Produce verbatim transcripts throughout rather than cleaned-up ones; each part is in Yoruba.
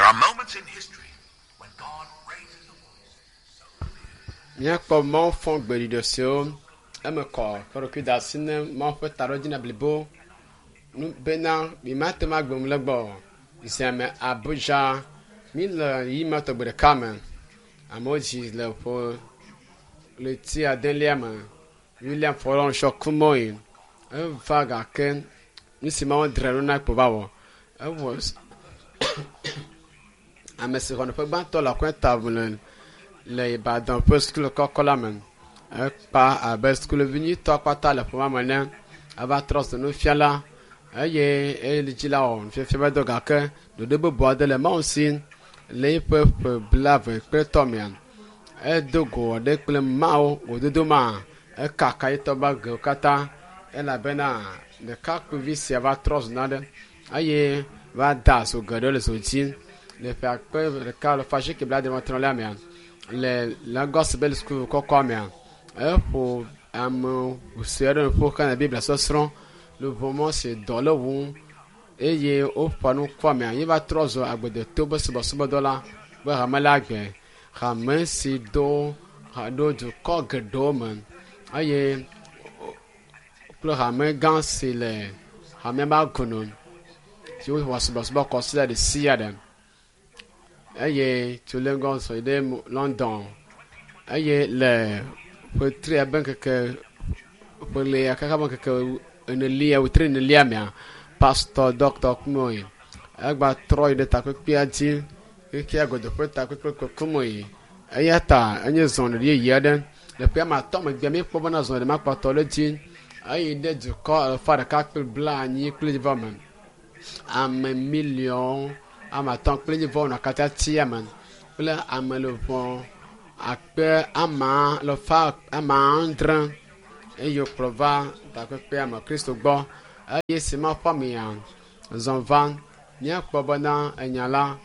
are moments in history when God raises a voice. Mia ko mon fon gberi de so e me ko for ku da sine mon fe taro jina blibo nu bena bi mate magbom legbo isame Abuja mi le yi mato gbe kamen amoji le po le ti adeliama William Foron shokumoy e vaga ken ni si ma drero na po bawo e was amese kono pe ban to la kwenta bulen le Ibadan post school kokolamen e pa a best school vini to pata la po mamane ava trust no fiala aye e lijila on fe fe do ga ke do de bo de le ma onsin le peuple blave pe tomian e dogo de kle mao ododo ma e kaka ito ba go kata e la bena de kaku visi ava trust nade aye va da so gado le sotin le fa pe le ka le faje ke blade montron la mian le la gospel school ko ko mian e pour am o sero pour quand la bible so sron le moment c'est dans le won eye o panu kwa mian ye va trozo agbede to bo so bo dola ba ramala gbe ramen si do do du ko gado man aye pour ramen gan c'est le ramen ba konon si o was bo so consider the see them aye to lengon so de London aye le pour très bien que pour les akaka que une lia ou train lia mia pastor doctor Kumoy agba troy de ta piaji ki ago de peta ko Kumoy ayata anye zone rie yaden le pe ma to me gbe mi po bona zone ma pathology ayi de du ko fa de kakul bla ni kle voman am million am atan kle von na kata tiaman bla am le von akpe ama le fa ama andran et yo prova ta ko pe ama Kristo gbo aye si ma famia zon van ni akpo bona enyala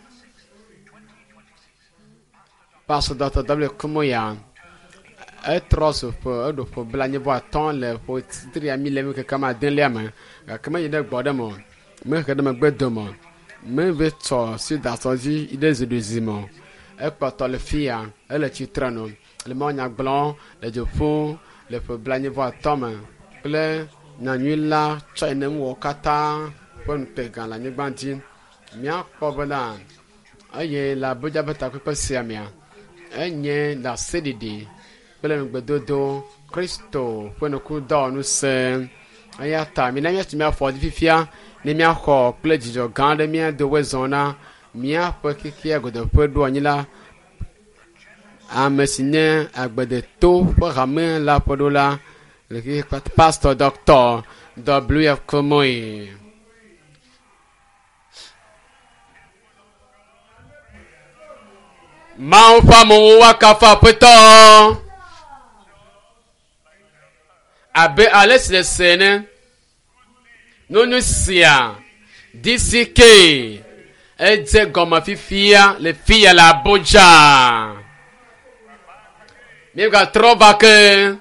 paso data double Kumoya e troso po do po blanye bo aton le po three mille ke kama den le ama kama yede gbodo mo me ke de me gbedo mo me ve to si da so ji ide zeduzimo e poto le fia e le chitrano le monya blanc le jopo le pe blanye vo atoma ple na nyula chine wo kata pon pe gan la nyigbandi mia pobana aye la boja beta ko pesia mia enye la cdd ple ngbedodo Kristo pon ku do nu se aya ta mi na mia ti mia fo di fifia ni mia ko ple jijo gan de mia de wezona mia po kiki agodo po do anyila amesigne agbede to pour ramener la podola le pasteur docteur W F Kumoy ma fa mo wakafa peto abe ales le sene nonu sia disike eze goma fifia le fia la boja Mega trova que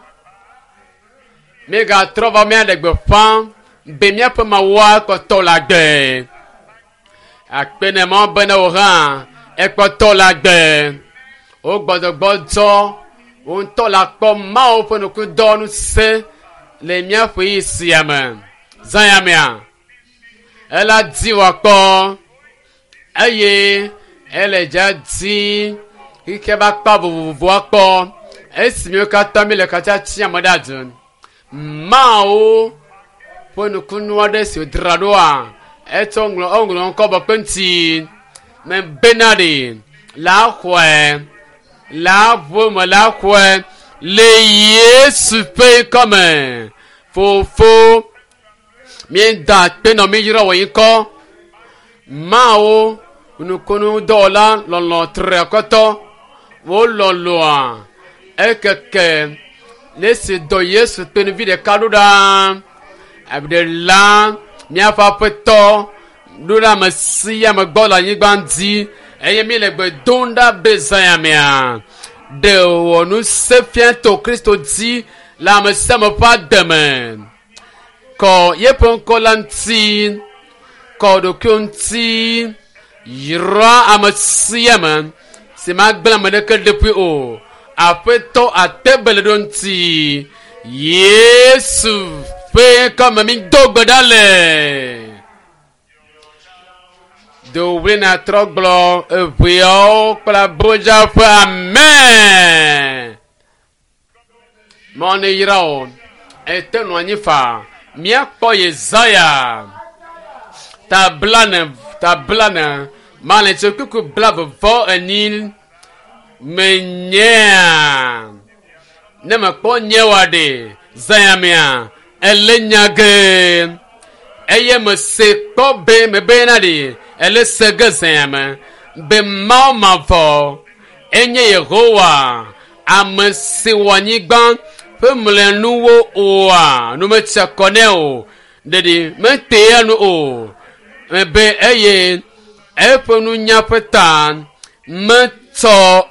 Mega trova mea de gbefan be mia pe ma wa ko to la gbe akpene mo bene oran e ko to la gbe o gbodo gbodo o to la po ma o fonu ku do nu se le mia fo isi amen zanya mea ela di wa po eye ele ja di ike ba pa bo bo po esimi ka tami le ka cha tia modadun mao ponu kunu ade si dradoa eto nglo onglo nko bo penti men benadi la khwe la vomo la khwe le Yesu pe comme fofo mien da pe no mi yiro wo yiko mao unu kunu dola lon lo tre koto wo lo lo a ekeke lesi do Yesu peni vide kaduda abdela mia fa peto dura masia magbola yigbandi eye mi le gbe donda bezaya mia de wonu sefien to Kristo di la me sama pa demen ko yepon kolanti ko do kunti yira amasiama se magbla medeke depuis o apeto atebele donti Yesu pe comme mi dogodale do wina troglo evio para boja fa amen mon yira etenu anyifa mia ko Yesaya ta blana ta blana mane tsokuku blave vo anil menya nema ko nyewade zayamia elenyage eye me se ko be me be na de ele sege zayama be ma ma vo enye Yehowa amesi wanyigban pe mlenuwo oa no me chakone o dedi me te anu o me be eye eponu nyapetan me to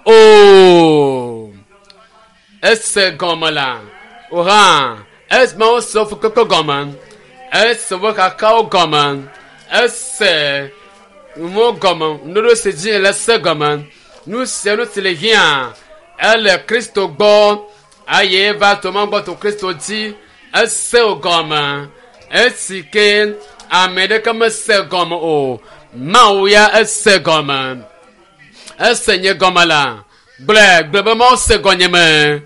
o esse gomala ora es ma so fu koko goman es wo ka ka goman esse mo goman no se di la se goman nous c'est nous le rien el Christo go aye va to man go to Christo di esse o goman esike amede kama se goman o mauya esse goman esse nye gomala ble ble mo se gonyeme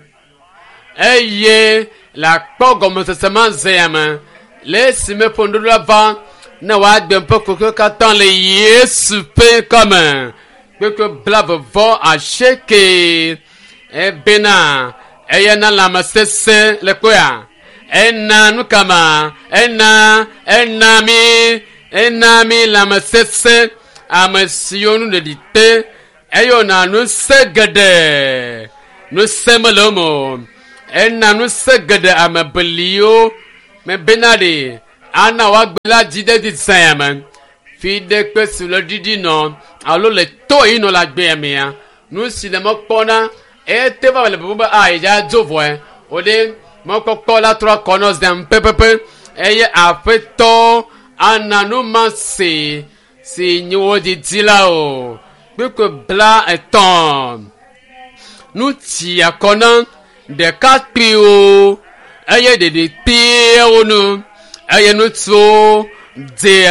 eye la kpogom sesema zeyama le sime pondo la va na wa gbe poko ko katan le Yesu pe comme que blave vo a sheke e bena eye na la masese le koya enna nukama enna enna mi enna mi la masese amasionu de dite eyo na nu segede nu semalomo enna nu segede amabelio me benade ana wa gbela jide di sayaman fi de pe sur le didi non alo le to ino la gbe mi ya nu si le mo pona e te va le buba a ya jovo e o de mo kokko la trois corners dem pepepe eye afeto ana nu manse si nyo di dila o pe ko bla eton nu ti akona de katrio eye de de pe onu eye nu to de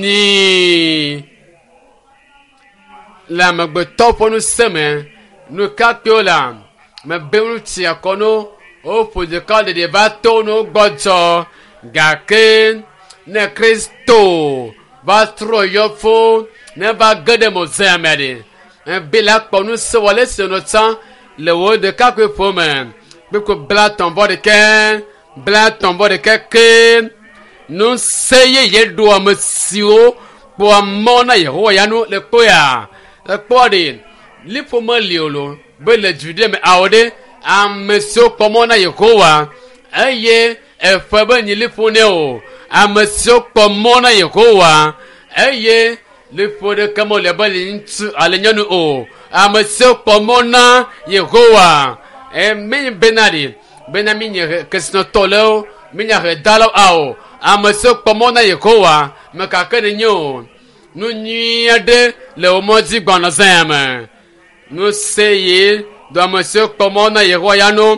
ani la magbe topo nu seme nu katrio la me be nu ti akono o po de ka de de bato nu gbojo gake ne Kristo va tro yofo ne va gade mo zemede en bela ponu se wale se no tan le wo de ka ko fomen be ko bla tombo de ke bla tombo de ke ke no seye ye do amasio po amona ye ho ya no le koya le podi li fo ma liolo be le jude me awde amasio komona ye kowa eye e fa ba ni li fo ne o amasio komona ye kowa eye le fode kamo le bali ntu alenyanu o amasio komona Yehowa e min benadi benami nye kesno tolo minya redalo ao amasio komona Yehowa makakene nyo nu nyiade le omoji gbana zama nu seye do amasio komona Yehowa yano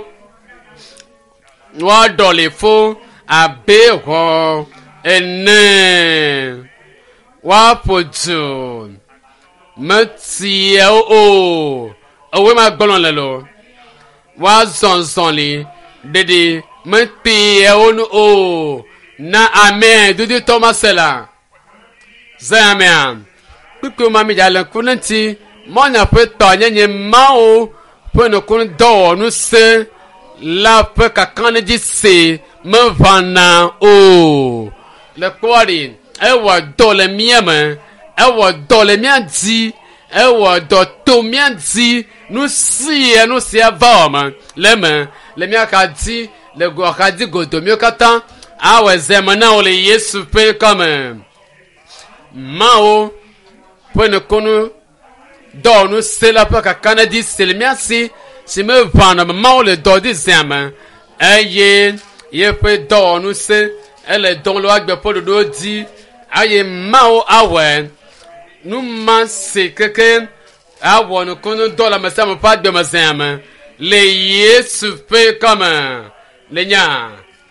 wa dole fo abe ho ene wa pojo mati o owe ma gbon lelo wa zonzon li dede mati onu o na amen dudu Thomasela zamen kuku mami jale kunanti mona pe to nyenye ma o pe no kun do nu se la pe ka kan di se me vana o le kwari ewa dole mieme ewa dole mianti ewa do to mianti nu si e nu si avama leme le mia ka di le go ka di go do mi katan awe zemana o le Yesu pe comme mao pe no konu do nu se la pe ka kanadi se le miasi si me vana mao le do di zema eye ye pe do nu se ele don lo agbe po do di aye mao awe nous massé quelqu'un avoir nous connaît dans la masse mais pas de masse les Yesu fait comme les nya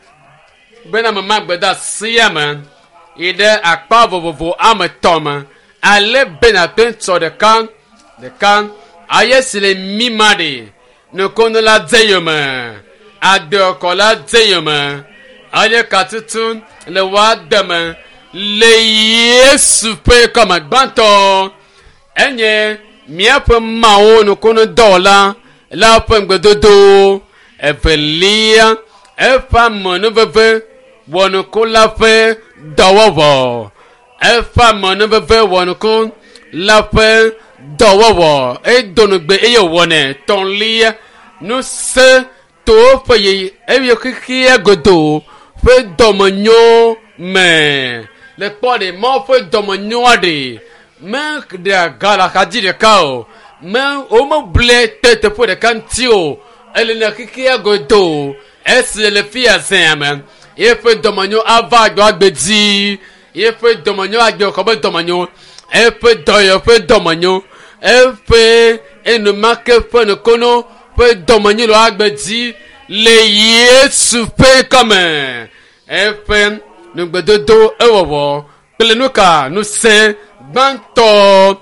ben am magbeda siam ide akpa vovovo am tom ale ben apen so de kan de kan ayes le mimade ne connaît la zeyoma ade ko la zeyoma ale katutun le wadama le Yesu fait comme banto enye miape mao no kono dola la pengbe dodo evelia efa mono bebe wono ko la fe dawowo efa mono bebe wono ko la fe dawowo e donu gbe eye wone tonlia no se to fe e kiki agodo fe domonyo me le pode mo fe domonyo ade men de gala kaji de kao men o mo ble tete po de kantio ele na kiki agodo es le fia sem e fe domanyo ava gbo agbedi e fe domanyo agbo ko be domanyo e fe doyo fe domanyo e fe enu make fe no kono fe domanyo lo agbedi le Yesu fe comme e fe no gbedodo ewowo pele no ka no se banto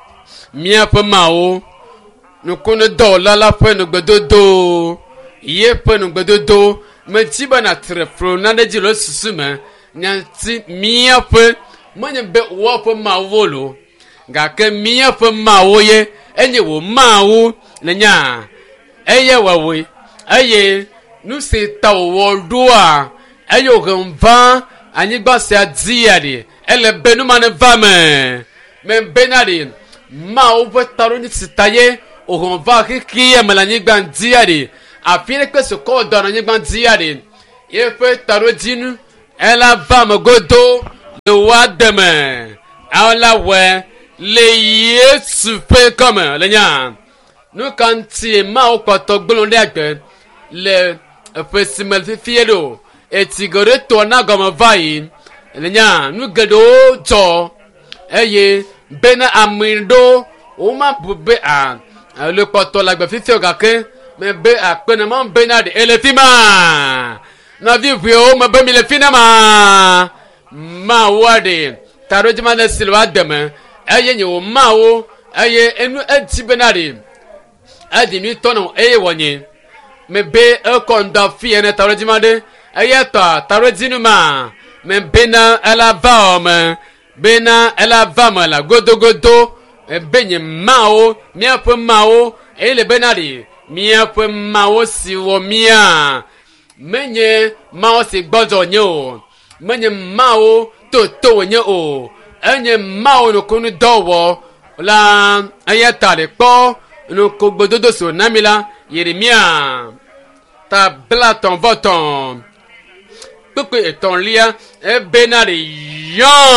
mia pe mao no kono do la la pe no gbedodo ye pe no gbedodo me ti bana trefro na de jilo susume nyanti mia pe manya be wo pe mawo lo ga ke mia pe mawo ye enye wo mawo na nya eye wawe eye nu se tawo do a eye o gan anyi gba se adiade ele benu mane vame men benadi ma o vetaro ni sitaye o gon va ki e melani gban diade a fire que ce ko don ni gban diade e fe taro dinu ela vame godo le wademe ala we le Yesu fe comme le nya nous kanti ma o pato glonde agbe le fe simel fi fiedo e tigore to na goma vai lenya nu gedo jo eye bena amindo o ma bube a le poto la gbe fifi ogake me be a pena man benade elefima na vivi o ma be mi le finama ma wade taro jima le silwa deme eye nyi o ma o eye enu enti benade adi ni tono eye wonye me be e konda fi ene taro jima de eye ta taro jinuma men bena ela va me bena ela va me la godo godo e benye mao mia pe mao e le benadi mia pe mao si wo mia menye mao si gbodo nyo menye mao to to nyo o enye mao no kunu dowo la ayata le po no ko gbodo so namila Yeremia ta blaton voton Pourquoi est-on lien et benari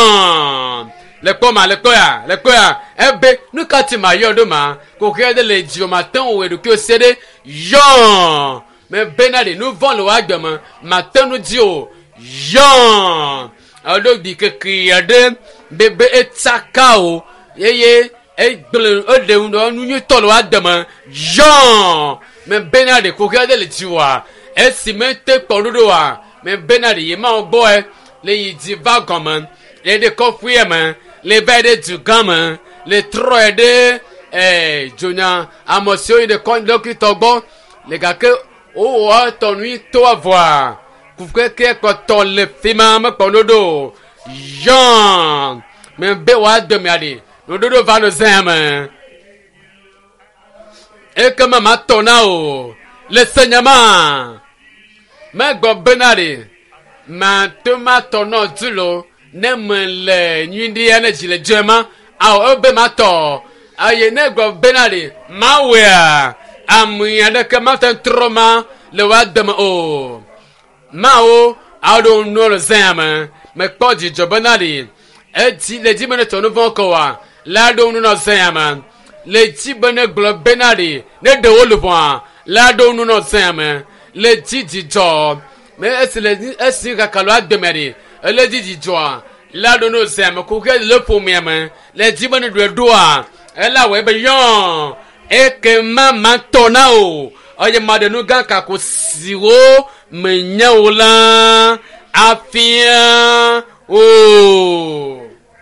yon le koma le koya le koya ebe nous quand ma yodo ma ko regarde les dio matin ou e que c'est yon mais benari nous vont le agama matin nous dio yon alors dit que criade bébé et sakao yeye e gbele o de uno nu to lo agama yon mais benari ko regarde les dio e simente porodo wa mais benari yema ogbo e le yidi va goman le de kofuyeman le bede du gaman le troye de eh jonia amosio de kon doki togbo le gake o wa tonui to avoir kufke ke ko to le fima ma ponodo Jean mais be wa de mi ade nododo va no zema e kama matona o le senyama ma go benari ma tomato no zulo ne mele nyindi energy le jema aw obe mato aye ne go benari ma wea amu yanda kama tan troma le wadama o ma o I don't know the zama me podi jobanari e ti le di mene tonu vonko wa la do no zama le ti bene glo benari ne de wolufwa la do no zama le ti di job mais est le est si ka kalo ademeri le di di joa la do no sem ko ke le po me me le di ban do do a e la we be yon e ke ma ma tona o oye ma de no gan ka ko siro me nya o la afia o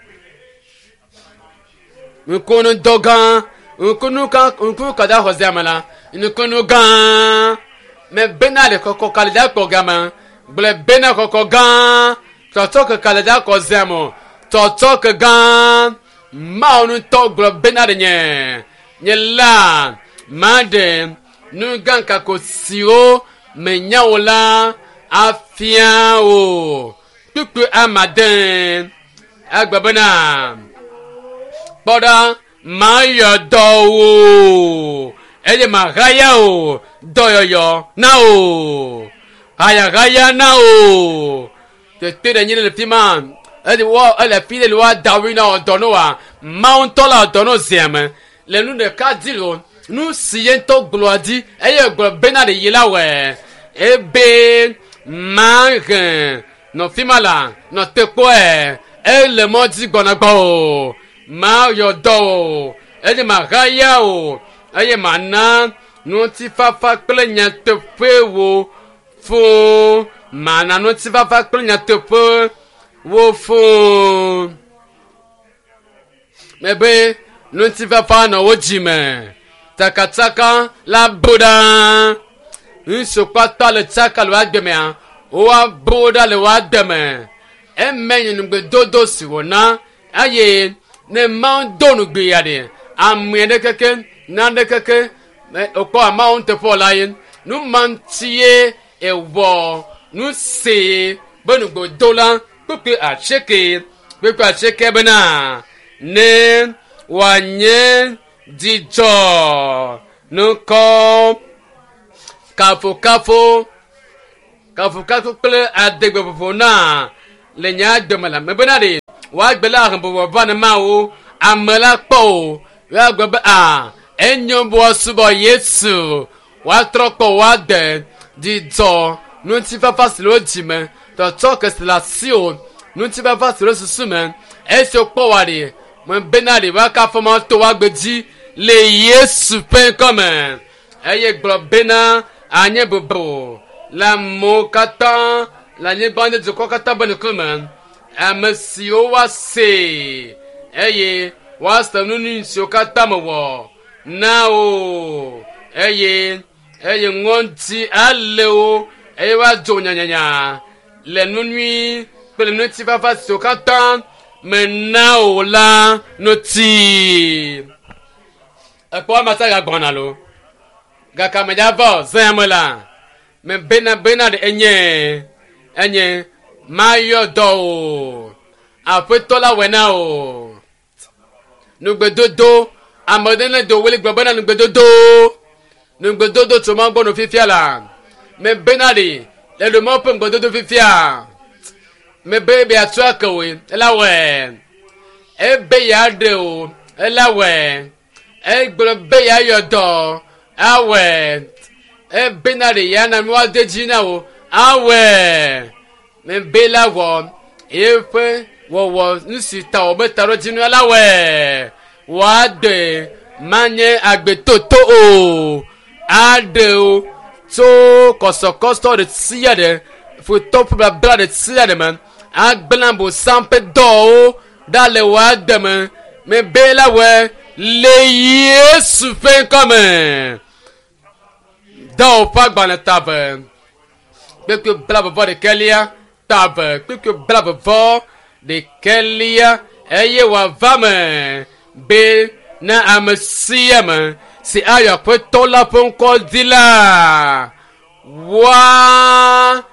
nkono dogan nkono ka nkono ka da hozamala nkono gan me benale koko kalida ko gama ble bena koko gan toto ka kalida ko zamo toto ka gan ma onu to ble benale nye nye la made nu gan ka ko siro me nyaola afia o tutu amaden agbabana boda mayo do ele magaya o doyoyo na o aya gaya na o te te de nyile pima ele wa ele pile wa dawina o donoa mountola dono zeme le nu de kadilo nu siento gloadi eye glo bena de yila we ebe mange no fimala no te kwe ele modi gbonagbo ma yo do ele magaya o eye mana no ti fafa kle nya te fe wo fo mana no ti fafa kle nya te fe wo fo mebe no ti fafa no wo jime takataka la boda nso kwata le taka lo agbeme a o wa boda le wa agbeme emenyu ngbe dodo si wona aye ne ma donu gbe ya de amene keke na de keke okpo amount for lion nu mantie ewo nu se bonu gbo dola pepe a cheke pepe a cheke bena ne wanye dijo nu ko kafo kafo kafo kafo ple adegbe fofo na le nya demala me bena de wa gbela ran bo ba na ma o amala po wa gbe a enyo bo subo yesu wa troko wa de dijo nu ti fa fa lo jime to talk is la sio nu ti fa fa lo susumen e so po wa de mo bena de wa ka fo mo to wa gbeji le yesu pen comme eye gbo bena anye bobo la mokata la nye bande de kokata bane comme amsio wa se eye wa stanunu sio kata mo na o eye eye ngonti aleo eye wa jonya nyanya le nunui pele noti fa fa sio kata mena o la noti akwa masaga gonalo gaka mejavo zemela me bena bena de enye enye mayo do afetola wena o nugbedodo amodene do wele gbona nugbedodo nugbedodo to ma gbonu fifiala me bena de le do mo pe nugbedodo fifia me bebe atwaka we elawe ebe ya de o elawe e gboro be ya yodo awe e benare ya na mi wa deji na o awe me bela wo efe wo wo nsi ta o be taro jinu alawe wa de manye agbetoto o ade o so koso kosto de siade fu top bla bla de siade man agbelambo sampe do dale wa de man me bela we le yesu fait comme dans pas dans table que bravo voir de kelia table que bravo voir de kelia eye wa vame be na amsiam si aya peut tola pon ko dila wa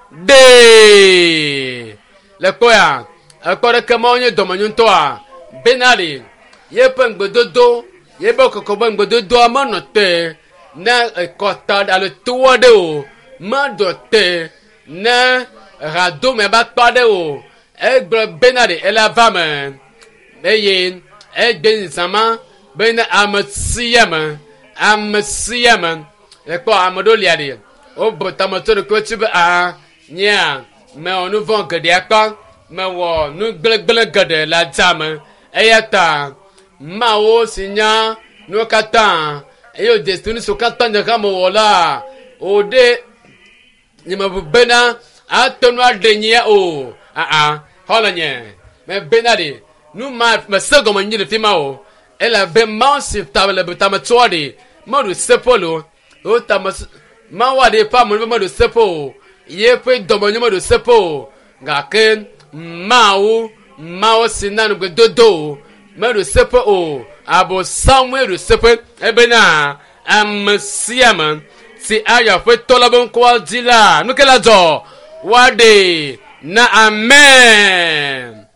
de le koya akore kamonye domanyo toa benali ye pen gbododo ye bo koko ben gbododo amano te na kota da le tuwa de o ma do te na rado me ba pa de o e gbo benade e la vame eye e den sama ben amsiyama amsiyama e ko amado liade o botamato de ko tibe a nya me onu von ke de akpa me wɔ nu gblẽgblẽ geɖe le adzame eya ta mawo si nya nuwo katã eye wòde si nu siwo katã nye hã me wɔ la wòɖe nye me bena ate nu aɖe nyia o aa xɔle nye me bena ɖe nu ma me se gɔme nyi le fi ma o elabe mawo si ta le tame tsoa ɖe meɖo sepo le o wo tame mawo aɖe ƒe ame meɖo sepo o ye ƒe dɔmenyo meɖo sepo o gake mawo mawo si na nugbedodo meɖo sepo o abosam eɖo sepo ebena ame sia ame si ayɔ ƒe tɔ la be ŋkɔa dzi la nu ke la dzɔ waɖe na amen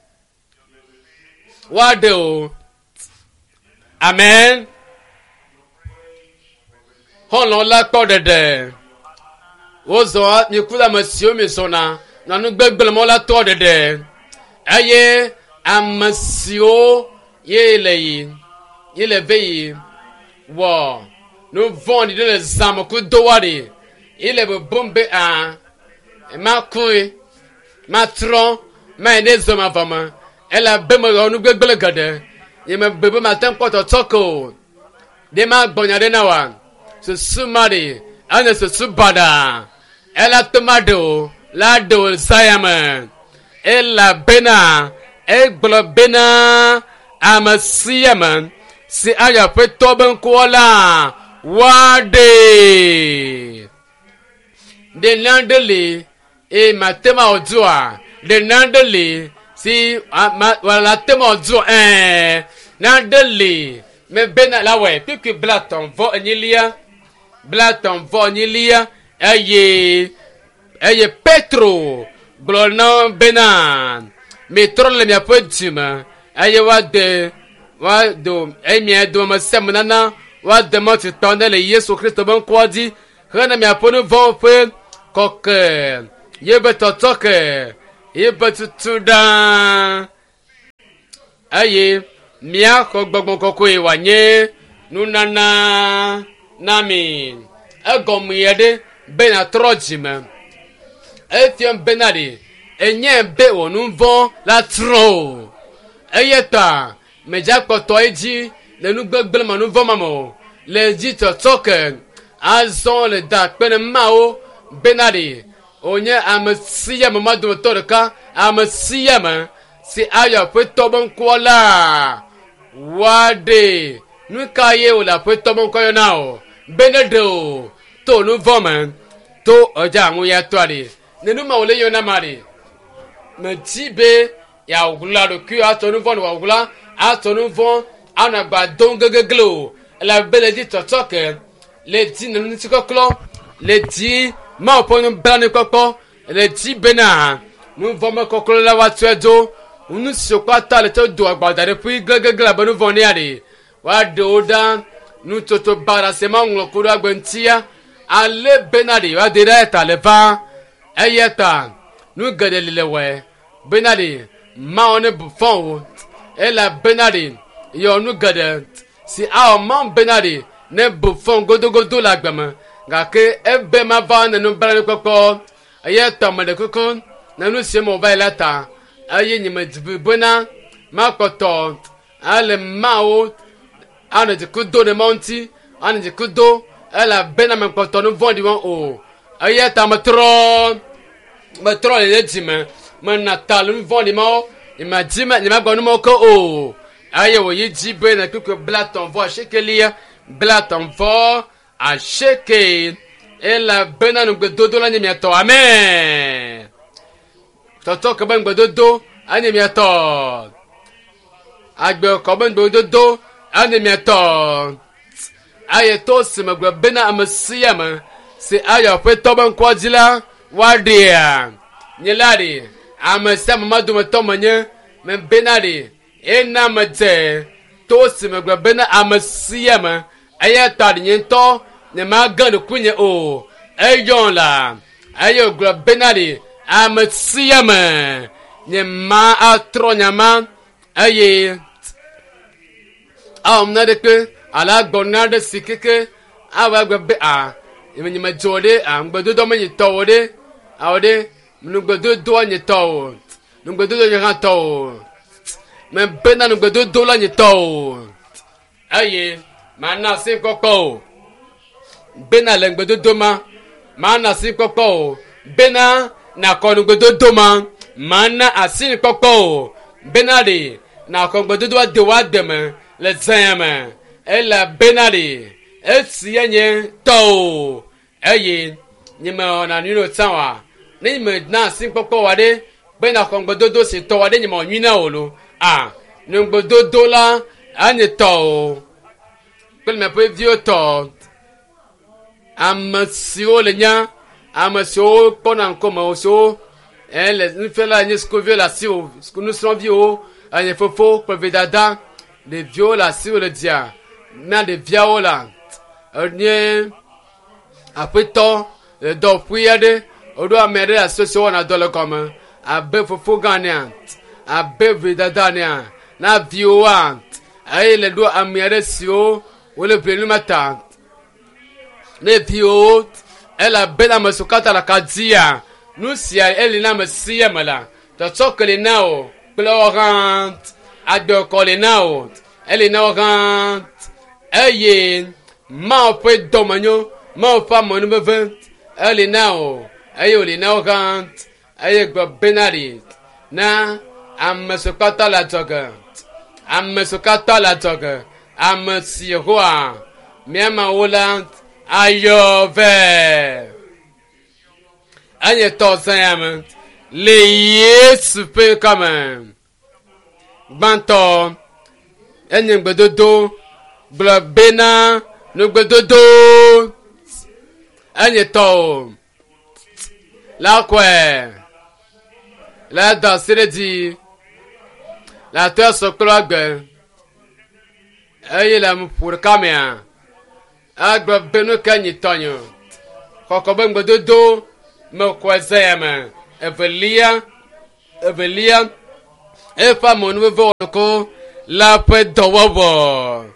waɖe o amen xɔlɔ la kpɔ ɖeɖe wozɔ mi ku ame siwo mi zɔna na nu gbegblẽmɔ la tɔ ɖeɖe eye ame siwo ye le yi ye le ve yi wɔ nu vɔ̃ɖi ɖe le zãme ku do wa ɖe ye le bebom be a ma koe ma trɔ ma yi ɖe zɔma vɔ me elabe me wɔ nu gbegblẽ geɖe ye me bebe ma te ŋu kpɔ tɔtɔ ko ɖe ma gbɔnya ɖe na wa susu ma ɖe anye susu baɖa ela to ma ɖe o la ɖe o zaya me elabena egblɔ bena ame sia me si ayɔ ƒe tɔ be ŋkɔa la waɖe ɖe naɖe le eye mate ma wò dzɔa ɖe naɖe le si wala te ma wò dzɔ ɛɛ naɖe le me bena la wɔe kpekpe bla tɔn vɔ enyilia bla tɔn vɔ enyilia eye eye petro gblɔ na bena metrɔ le miaƒe dzime eye woade woado emia dome sem nana woade mɔtitɔ ne le yesu kristo be ŋkɔa dzi hena miaƒe nu vɔwo ƒe kɔke yebe tɔtɔ ke yebe tutu ɖaa eye míaxɔ gbɔgbɔ kɔkɔe wòanye nunana na mi egɔme yɛ ɖe be natrɔ dzime efia bena ɖe enye be wò nu vɔ la trɔ o eye ta medzakpɔtɔ yi dzi le nu gbegblẽ me nu vɔ ma me o le dzi tɔtɔ ke azɔ le da akpe ne mawo bena ɖe wònye ame sia me ma dometɔ ɖeka ame sia me si ayɔ aƒetɔ be ŋkɔa la waɖe nu ka ye wòle aƒetɔ be ŋkɔ yɔna o be ne ɖe o to nu vɔ me to ɔdza ŋu ya tɔa ɖe ne nu ma wòle yɔna ma ɖe me di be yàwùgula ɖokui atɔ nu vɔ ne wàwùgula atɔ nu vɔ anɔ agba dom gegegle o elabe le di tɔtɔ ke le di ne ŋuti kɔklɔ le di mawo ƒe nublanuikpɔkpɔ le di bena nu vɔ me kɔklɔ la woatɔe do nu siwo kpata le te do agbada ɖe ƒui gegegle abe nu vɔ ne ya ɖe woaɖe wo ɖa nutoto baɖa se ma ŋlɔ ku ɖe agbe ŋutia ale bena ɖe woaɖe ɖe eta le va eya ta nu geɖe li le wɔe bena ɖe mawo ne bu fɔ o elabena ɖe yɔ nu geɖe si awɔ mawo bena ɖe ne bu fɔ godogodo le agbe me gake ebe ma va ne nublanuikpɔkpɔ eya ta me ɖe kuku ne nu si me wòva yi la ta eye nye me di bena makpɔtɔ ale mawo anɔ dzikudo ne mawo ŋuti anɔ dzikudo elabena me kpɔtɔ nu vɔ̃ɖi wɔn o eya ta metrɔ metrɔ le ɖe dzime mena ta le nu vɔ̃ɖi mawo nyema dzi me nyema gbɔ nu mawo ke o eye wòyi dzi be ne kpekpe bla tɔn vɔ asiekelia bla tɔn vɔ asieke elabena nugbedodo la nye miatɔ amen tɔtɔ ke be nugbedodo anye miatɔ agbe kɔ be nugbedodo anye miatɔ aye to si megbe bena ame sia me si ayɔ ƒetɔ be ŋkɔa dzi la waɖea nye la ɖe ame sia ame ma dometɔ menye me bena ɖe ena me dze to si megbe bena ame sia me eya ta ɖe nye ŋutɔ nye ma ge ɖoku nye o eyɔ la eye wògblɔ bena ɖe ame sia me nye ma atrɔ nyama eye awɔm na ɖe ke ala gbɔ na ɖe si keke awɔ agbe be a nye me dzo ɖe a ŋugbedodo me nye tɔ wo ɖe awɔ ɖe nugbedodoa nye tɔ o nugbedodo yɛrɛ tɔ o mɛ bena nugbedodo la nye tɔ o eye maa na si kɔkɔ o bena le nugbedodo ma maa na si kɔkɔ o bena na kɔ nugbedodo ma maa na asi kɔkɔ o bena de na kɔ nugbedodo wa de wa dɛmɛ le zɛn mɛ ela bena de esi yɛ nye tɔ o eye nyime ɔna nyi no san wa ne nyime na si kɔkɔ wa de bena kɔ nugbedodo si tɔ wa de nyime ɔnyi na o lo a nugbedodo la anye tɔ o kpɛlɛ mɛ pe viwo tɔ ame siwo le nya ame siwo kpɔna ŋkɔme o siwo ɛ le nufɛla nye sukuviwo le asi o nusrɔ̃viwo enye fofo kple vi dada ɖeviwo le asi o le dzia na ɖeviawo la enye aƒetɔ le dɔƒui aɖe woɖo ame aɖe asi si wɔna dɔ le gɔme abe fofo gã nea abe vi dada nea na viwoa eye le ɖo ame aɖe siwo wole ʋli nu ta ne viwo elabena ame siwo katã le akadzia nu sia eli na ame sia me la tɔtsɔke le na o kple wɔhã agbekɔ le na o eli na wɔhã eye Mawu ƒe dɔmenyo Mawu ƒe amenuveve eli na o eye wòle na wɔhã eye gbe bena ɖi na ame siwo katã le adzɔge ame siwo katã le adzɔge ame si hoa miamawo la ayɔ vɛ enye tɔ zãya me le Yesu ƒe kame gbãtɔ enye gbedodo gblɔ bena nugbedodo enye tɔ o la kɔe la da asi ɖe dzi la tɔ sɔkplɔ agbe eye le ƒo ɖeka mea agblɔ be nu ke nyi tɔnyo xɔkɔ be ŋgbedodo me xɔ zaya me evelia evelia eƒe amenuveve wɔko la ƒe dɔwɔwɔ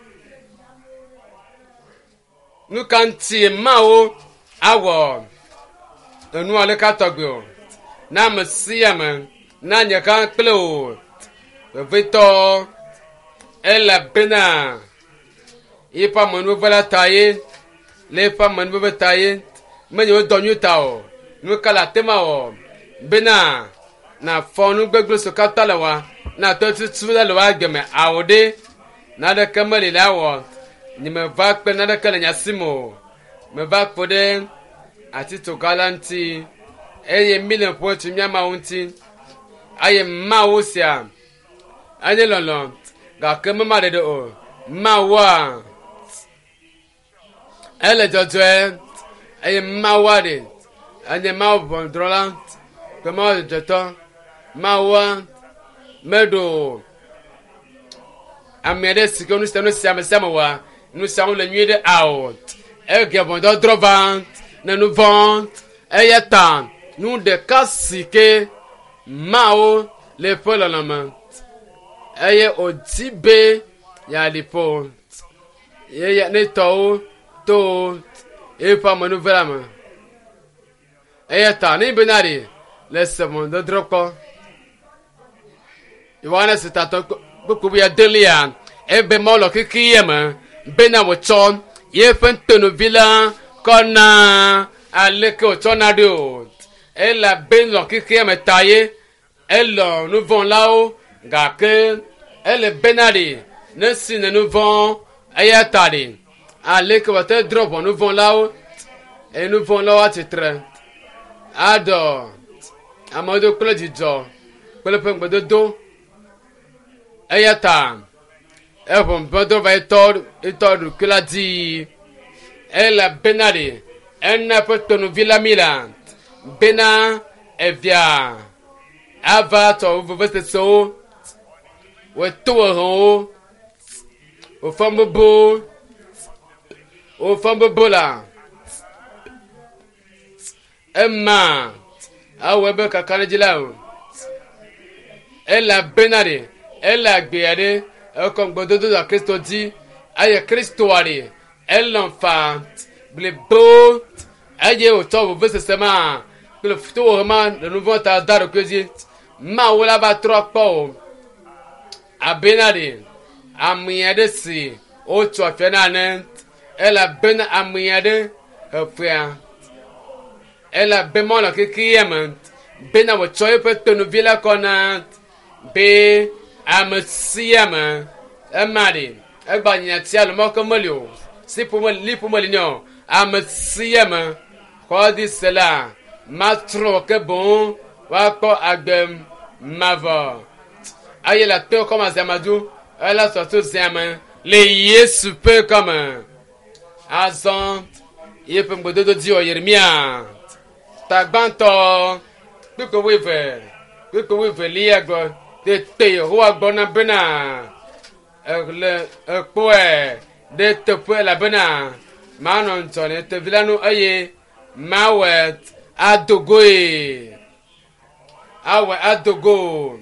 nu ka ŋuti mawo awɔ enua ɖeka tɔgbe o na ame sia me na nye ka kple o vevetɔ elabena yiƒe amenuveve la ta ye le yiƒe amenuveve ta ye menye wo dɔ nyuie ta o nu ka le ate ma wɔ bena na fɔ nu gbegble siwo katã le wa na tɔ tutu la le wa gbe me awo ɖe naɖeke meli la wɔ nye me va kpe naɖeke le nya si me o me va kpo ɖe atitogã la ŋuti eye mi le ƒo tso miamawo ŋuti eye mawo sia enye lɔlɔ gake mema ɖeɖe o mawoa ele dzɔdzɔe eye mawoa ɖe enye mawo ʋɔnudrɔ̃la kple mawo dzɔdzɔtɔ mawoa meɖo ame aɖe si ke nu sia nu sia me sia me wɔa nu sia nu le nyuie ɖe awo ege ʋɔnudɔdrɔ̃ va ne nu vɔ eya ta nu ɖeka si ke mawo le ƒe lɔlɔme eye wòdi be yeaɖi ƒo ye ne tɔwo to eƒe amenuve la me eya ta ne bena ɖi le se ʋɔnudɔdrɔ̃ kpɔ Yohanes tatɔ kpokpo ya delia ebe Mawu le xexea me bena wòtsɔ yeƒe ŋutenovi la kɔ na aleke wòtsɔna ɖe o elabe le xexea me ta ye elɔ nuvɔ̃lawo gake ele bena ɖi ne si ne nu vɔ eya ta ɖi aleke wòate drɔ ʋɔ nuvɔ̃lawo eye nuvɔ̃lawo atsitre aɖɔ amewo do kple dzidzɔ kple ƒe ŋgbedodo eya ta eʋɔ ŋgbedodo va etɔ etɔ ɖokui la dzi ele bena ɖi ena ƒe tonovi la mi la bena evia ava tɔ vevesesewo wòto ehẽwo wòfɔm bobo wòfɔm bobo la ema awɔ ebe kaka ɖe dzi la o elabena ɖi ele agbea ɖe ekɔ ŋgbedodo le Kristo dzi eye Kristoa ɖi elɔ fa blibo eye wòtsɔ vevesese ma kple towohe ma le nu vɔ ta da ɖokui dzi Mawu la va trɔ kpɔ o. Abena de. Amia de si. O tɔ fɛ na ne. Elabena amia de. Efia. Elabema la keke yɛ bena wo tɔ eƒe tonuvi la kɔna. Be amesia me. Ema de. Egba nyatia lo mɔ ke meli o. Si ƒomeli li ƒomeli ne o. Amesia me. Xɔ di se la. Matrɔ ke boŋ. Wakɔ agbe mavɔ. Aye la to kɔma ziamadu. Ela sɔto ziame. Le Yesu pe kɔme. Azɔn. Ye pe ŋgbedodo di o Yeremia. Tagbãtɔ. Kpekpe weve. Kpekpe weve lia gbɔ. De te Yehowa gbɔna bena. Le ekpɔe. De teƒe la bena. Manɔ ŋutɔ ne tevi la nu eye. Mawɛ adogoe. Awɛ adogo.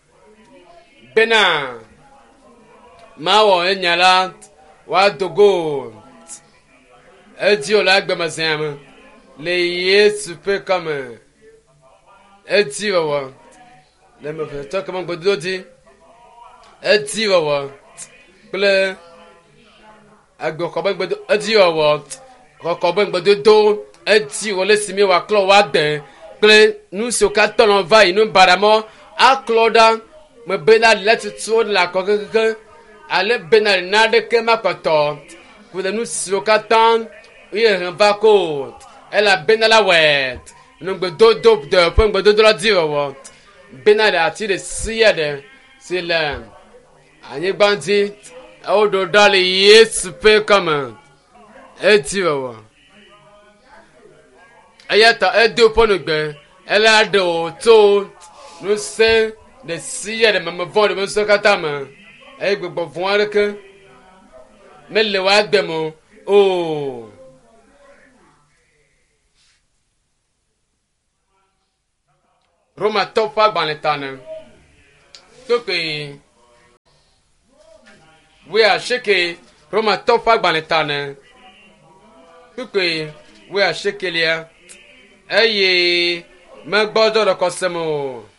Bena. Mawɔ enya la. Wa dogo. Edi o la agbemazɛame. Le Yesu pe kɔme. Edi wɔwɔ. Le me fɛ tɔ kɔmɔ gbedodo di. Edi wɔwɔ. Kple agbekɔbɛ gbedo. Edi wɔwɔ. Kɔkɔbɛ gbedodo. Edi wɔ le si mi wa klɔ wa de. Kple nu siwo katã nɔ va yi nu baɖamɔ. Aklɔ ɖa. Me bena le tutuwo le akɔ kekeke. Ale bena na ɖeke makɔtɔ. Kple nu siwo katã. Ye hɛn va ko. Ela bena la wɛ. Nugbedodo de ƒe ŋgbedodo la di wɔwɔ. Bena de ati de sia de. Si le anyigba dzi. Ewo ɖo ɖa le Yesu pe kɔme. Edi wɔwɔ. Eya ta edo ƒe nugbe. Ela ɖe o to. Nusẽ de sia de memevɔ de nusẽ katã me. Eye gbogbo vɔ aɖeke. Mele wa gbem o. O. Romatɔ ƒe agbalẽ tane. Toke. Wui asieke. Romatɔ ƒe agbalẽ tane. Toke. Wui asiekelia. Eye megbɔdɔ ɖe kɔsem o.